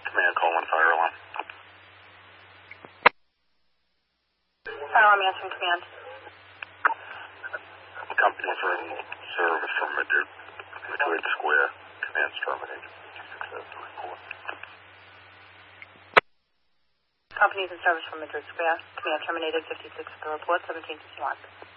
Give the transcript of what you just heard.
Command, call one fire alarm. Fire alarm answering command. Company for service from Madrid Square. Command's terminated. 56 to report. Companies in service from Madrid Square. Command terminated. 56 to report. 1751.